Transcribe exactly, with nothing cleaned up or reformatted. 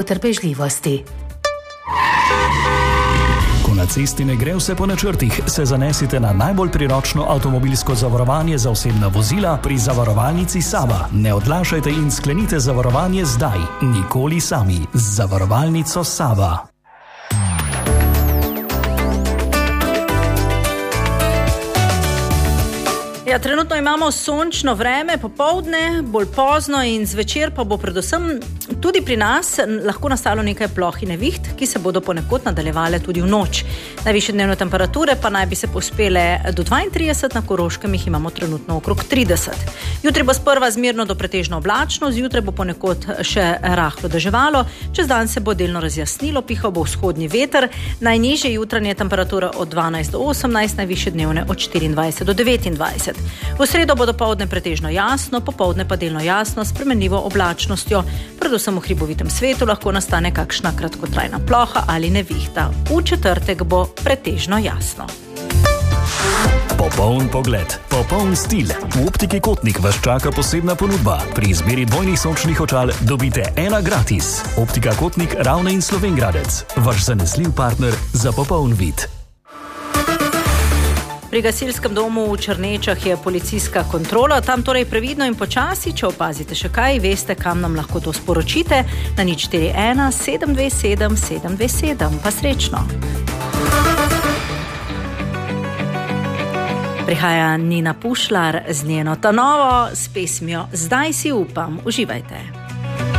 potrpežljivosti. Ko na cesti ne gre vse po načrtih, se zanesite na najbolj priročno avtomobilsko zavarovanje za osebna vozila pri zavarovalnici Sava. Ne odlašajte in sklenite zavarovanje zdaj, nikoli sami. Z zavarovalnico Sava. Ja, trenutno imamo sončno vreme, popoldne, bolj pozno in zvečer pa bo predvsem tudi pri nas lahko nastalo nekaj ploh in neviht, ki se bodo ponekod nadaljevale tudi v noč. Najvišje dnevne temperature pa naj bi se povzpele do dvaintrideset, na Koroškem jih imamo trenutno okrog trideset. Jutri bo sprva zmerno do pretežno oblačno, zjutraj bo ponekod še rahlo deževalo, čez dan se bo delno razjasnilo, pihal bo vzhodni veter, najnižje jutranje temperature od dvanajst do osemnajst, najvišje dnevne od štiriindvajset do devetindvajset. V sredo bo dopoldne pretežno jasno, popoldne pa delno jasno s spremenljivo oblačnostjo. Predvsem v hribovitem svetu lahko nastane kakšna kratkotrajna ploha ali nevihta. V četrtek bo pretežno jasno. Popoln pogled, popoln stil. V Optiki Kotnik vas čaka posebna ponudba. Pri izbiri dvojnih sončnih očal dobite ena gratis. Optika Kotnik, Ravne in Slovenj Gradec. Vaš zanesljiv partner za popoln vid. Pri gasilskem domu v Črnečah je policijska kontrola, tam torej previdno in počasi, če opazite še kaj, veste, kam nam lahko to sporočite, na nič štiri ena sedem dve sedem sedem dve sedem. Pa srečno! Prihaja Nina Pušlar z njeno ta novo s pesmijo Zdaj si upam. Uživajte!